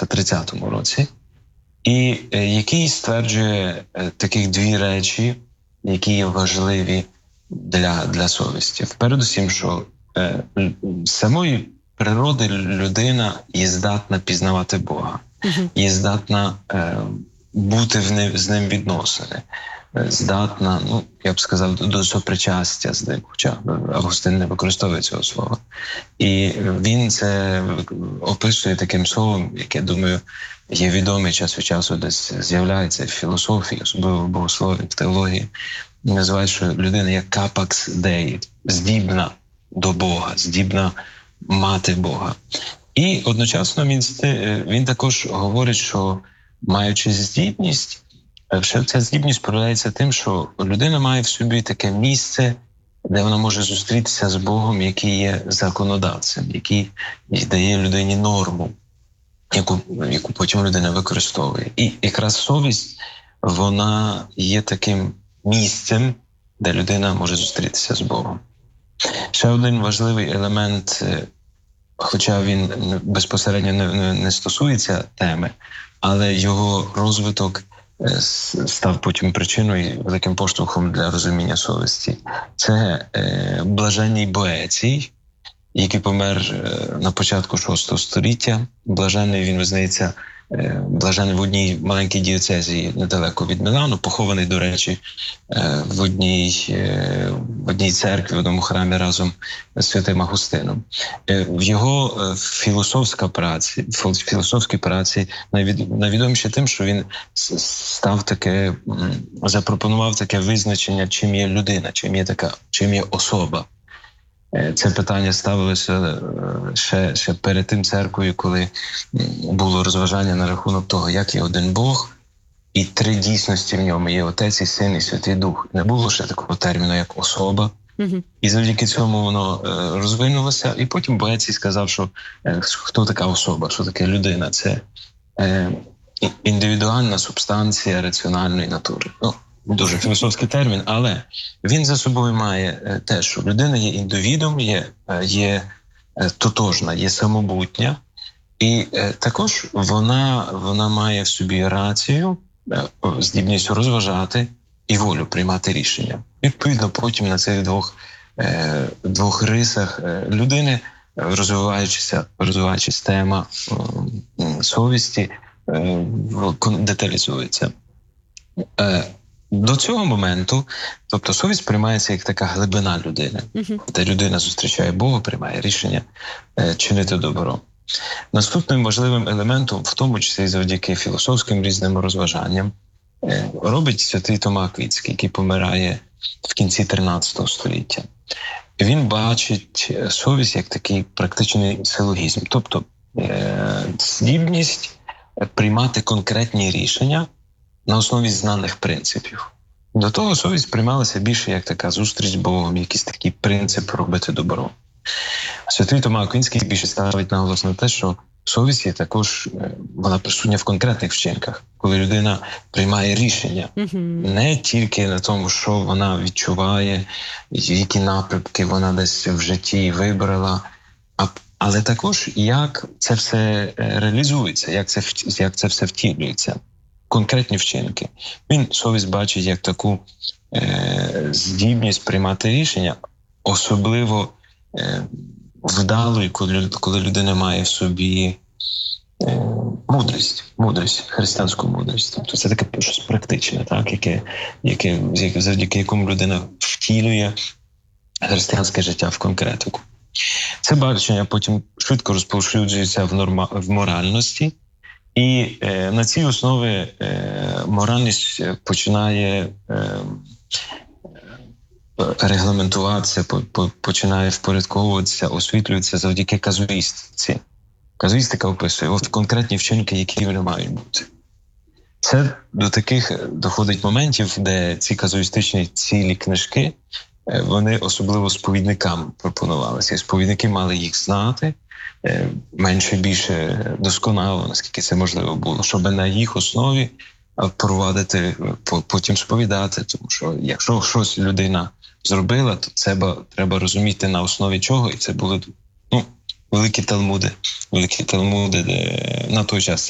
430 році, і який стверджує таких дві речі, які є важливі для совісті. Передусім, що з самої природи людина є здатна пізнавати Бога, є здатна бути з ним відносини, здатна, я б сказав, до сопричастя з ним, хоча Августин не використовує цього слова. І він це описує таким словом, яке, думаю, є відоме час від часу, десь з'являється в філософії, особливо в богослов'ї, в теології. Називають, що людина є капакс деї, здібна до Бога, здібна мати Бога. І одночасно він також говорить, що маючи здібність, ця здібність проявляється тим, що людина має в собі таке місце, де вона може зустрітися з Богом, який є законодавцем, який дає людині норму, яку потім людина використовує. І якраз совість, вона є таким місцем, де людина може зустрітися з Богом. Ще один важливий елемент, хоча він безпосередньо не стосується теми, але його розвиток став потім причиною, великим поштовхом для розуміння совісті. Це блаженний Боецій, який помер на початку VI століття. Блаженний, він визнається блажений в одній маленькій дієцезії недалеко від Мілану, похований, до речі, в одній церкві, в одному храмі разом з святим Августином. В його філософській праці найвідоміше тим, що він запропонував таке визначення, чим є людина, чим є особа. Це питання ставилося ще перед тим церквою, коли було розважання на рахунок того, як є один Бог, і три дійсності в ньому є Отець, і Син, і Святий Дух. Не було ще такого терміну, як особа. І завдяки цьому воно розвинулося. І потім Боецій сказав, що хто така особа, що таке людина? Це індивідуальна субстанція раціональної натури. Дуже філософський термін, але він за собою має те, що людина є індивідом, є тотожна, є самобутня, і також вона має в собі рацію, здібність розважати і волю приймати рішення. Відповідно, потім на цих двох рисах людини, розвиваючись тема совісті, деталізується. До цього моменту, тобто совість приймається як така глибина людини, де людина зустрічає Бога, приймає рішення чинити добро. Наступним важливим елементом, в тому числі завдяки філософським різним розважанням, робить святий Тома Аквінський, який помирає в кінці 13 століття. Він бачить совість як такий практичний силогізм, тобто здібність приймати конкретні рішення на основі знаних принципів. До того совість сприймалася більше як така зустріч з Богом, якийсь такий принцип робити добро. Святий Тома Аквінський більше ставить наголос на те, що совість є також, вона присутня в конкретних вчинках, коли людина приймає рішення. Не тільки на тому, що вона відчуває, які напрямки вона десь в житті вибрала, але також як це все реалізується, як це все втілюється. Конкретні вчинки. Він совість бачить як таку здібність приймати рішення, особливо вдалою, коли людина має в собі мудрість, християнську мудрість. Тобто це таке щось практичне, так, завдяки якому людина втілює християнське життя в конкретику. Це бачення потім швидко розповсюджується в моральності, і на цій основі моральність починає регламентуватися, починає впорядковуватися, освітлюється завдяки казуїстиці. Казуїстика описує конкретні вчинки, які вони мають бути. Це до таких доходить моментів, де ці казуїстичні цілі книжки, вони особливо сповідникам пропонувалися. І сповідники мали їх знати, менше-більше досконало, наскільки це можливо було, щоб на їх основі провадити, потім сповідати. Тому що якщо щось людина зробила, то це треба розуміти на основі чого, і це були великі талмуди, де на той час